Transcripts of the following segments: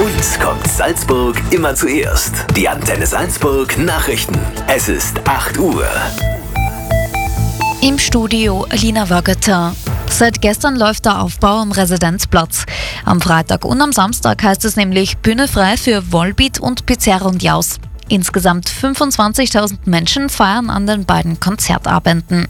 Uns kommt Salzburg immer zuerst. Die Antenne Salzburg Nachrichten. Es ist 8 Uhr. Im Studio Lina Wagata. Seit gestern läuft der Aufbau am Residenzplatz. Am Freitag und am Samstag heißt es nämlich Bühne frei für Volbeat und Pizzeria und Jaus. Insgesamt 25.000 Menschen feiern an den beiden Konzertabenden.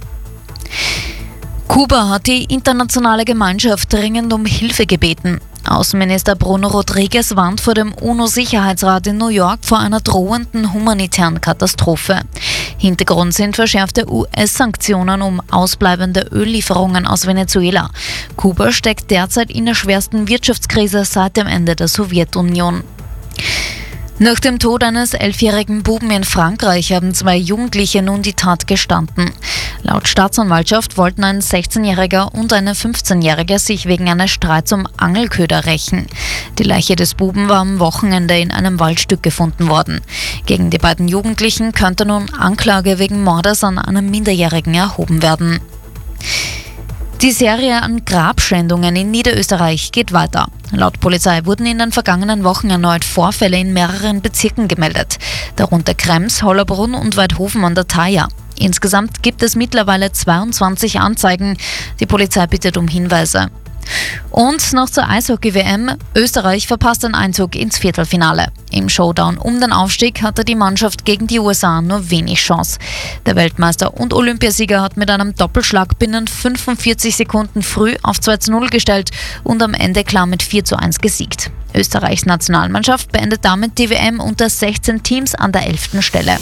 Kuba hat die internationale Gemeinschaft dringend um Hilfe gebeten. Außenminister Bruno Rodriguez warnt vor dem UNO-Sicherheitsrat in New York vor einer drohenden humanitären Katastrophe. Hintergrund sind verschärfte US-Sanktionen um ausbleibende Öllieferungen aus Venezuela. Kuba steckt derzeit in der schwersten Wirtschaftskrise seit dem Ende der Sowjetunion. Nach dem Tod eines 11-jährigen Buben in Frankreich haben 2 Jugendliche nun die Tat gestanden. Laut Staatsanwaltschaft wollten ein 16-Jähriger und eine 15-Jährige sich wegen eines Streits um Angelköder rächen. Die Leiche des Buben war am Wochenende in einem Waldstück gefunden worden. Gegen die beiden Jugendlichen könnte nun Anklage wegen Mordes an einem Minderjährigen erhoben werden. Die Serie an Grabschändungen in Niederösterreich geht weiter. Laut Polizei wurden in den vergangenen Wochen erneut Vorfälle in mehreren Bezirken gemeldet, darunter Krems, Hollabrunn und Weidhofen an der Thaya. Insgesamt gibt es mittlerweile 22 Anzeigen. Die Polizei bittet um Hinweise. Und noch zur Eishockey-WM. Österreich verpasst den Einzug ins Viertelfinale. Im Showdown um den Aufstieg hatte die Mannschaft gegen die USA nur wenig Chance. Der Weltmeister und Olympiasieger hat mit einem Doppelschlag binnen 45 Sekunden früh auf 2:0 gestellt und am Ende klar mit 4:1 gesiegt. Österreichs Nationalmannschaft beendet damit die WM unter 16 Teams an der 11. Stelle.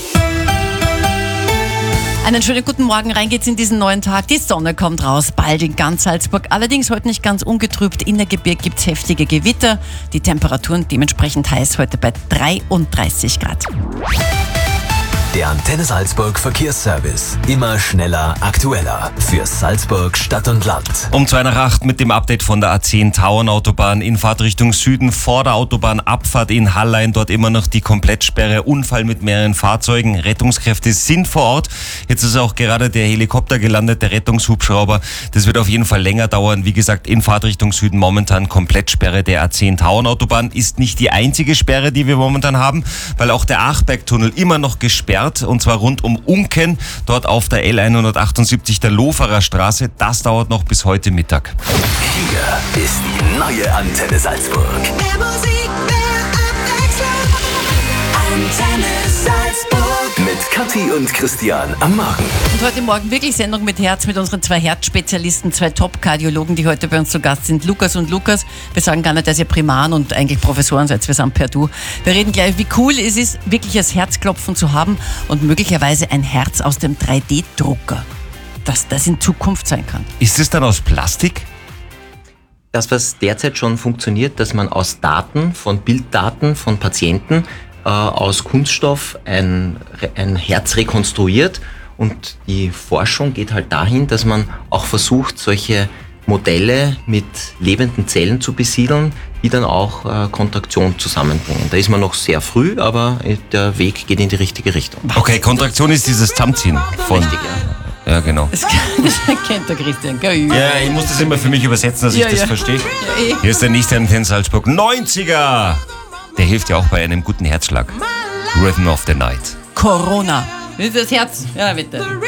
Einen schönen guten Morgen, rein geht's in diesen neuen Tag. Die Sonne kommt raus, bald in ganz Salzburg. Allerdings heute nicht ganz ungetrübt. In der Gebirge gibt's heftige Gewitter. Die Temperaturen dementsprechend heiß, heute bei 33 Grad. Der Antenne Salzburg Verkehrsservice. Immer schneller, aktueller. Für Salzburg Stadt und Land. Um 7:08 mit dem Update von der A10 Tauernautobahn in Fahrt Richtung Süden vor der Autobahnabfahrt in Hallein. Dort immer noch die Komplettsperre. Unfall mit mehreren Fahrzeugen. Rettungskräfte sind vor Ort. Jetzt ist auch gerade der Helikopter gelandet, der Rettungshubschrauber. Das wird auf jeden Fall länger dauern. Wie gesagt, in Fahrt Richtung Süden momentan Komplettsperre der A10 Tauernautobahn. Ist nicht die einzige Sperre, die wir momentan haben, weil auch der Achbergtunnel immer noch gesperrt, und zwar rund um Unken, dort auf der L178 der Loferer Straße. Das dauert noch bis heute Mittag. Hier ist die neue Antenne Salzburg. Mehr Musik, mehr Abwechslung. Antenne Salzburg. Mit Kathi und Christian am Morgen. Und heute Morgen wirklich Sendung mit Herz, mit unseren 2 Herzspezialisten, 2 Top-Kardiologen, die heute bei uns zu Gast sind. Lukas und Lukas. Wir sagen gar nicht, dass ihr Primaren und eigentlich Professoren seid, wir sind per Du. Wir reden gleich, wie cool es ist, wirklich das Herzklopfen zu haben und möglicherweise ein Herz aus dem 3D-Drucker, dass das in Zukunft sein kann. Ist es dann aus Plastik? Das, was derzeit schon funktioniert, dass man aus Daten, von Bilddaten von Patienten aus Kunststoff ein Herz rekonstruiert, und die Forschung geht halt dahin, dass man auch versucht, solche Modelle mit lebenden Zellen zu besiedeln, die dann auch Kontraktion zusammenbringen. Da ist man noch sehr früh, aber der Weg geht in die richtige Richtung. Okay, Kontraktion ist dieses Zusammenziehen von... Richtig, ja. Ja, genau. Das kennt der Christian, gell? Ja, ich muss das immer für mich übersetzen, dass ich das verstehe. Ja, Hier ist der nächste Antenne Salzburg 90er. Der hilft ja auch bei einem guten Herzschlag. Rhythm of the Night. Corona. Das ist das Herz. Ja, bitte.